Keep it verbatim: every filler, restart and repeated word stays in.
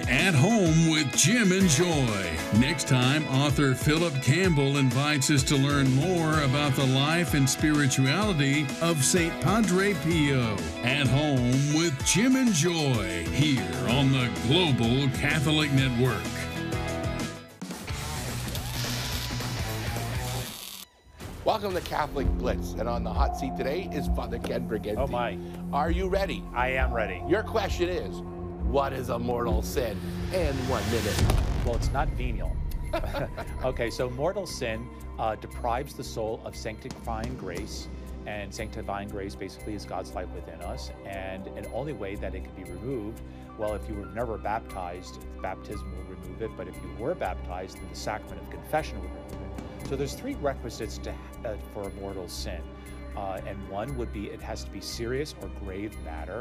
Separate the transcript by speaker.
Speaker 1: At Home with Jim and Joy. Next time, author Philip Campbell invites us to learn more about the life and spirituality of Saint Padre Pio. At Home with Jim and Joy, here on the Global Catholic Network.
Speaker 2: Welcome to Catholic Blitz, and on the hot seat today is Father Ken Briganti.
Speaker 3: Oh my.
Speaker 2: Are you ready?
Speaker 3: I am ready.
Speaker 2: Your question is, what is a mortal sin? In one minute.
Speaker 3: Well, it's not venial. Okay, so mortal sin uh, deprives the soul of sanctifying grace, and sanctifying grace basically is God's life within us, and an only way that it can be removed, well, if you were never baptized, baptism will remove it, but if you were baptized, then the sacrament of confession would remove it. So there's three requisites to, uh, for a mortal sin, uh, and one would be it has to be serious or grave matter.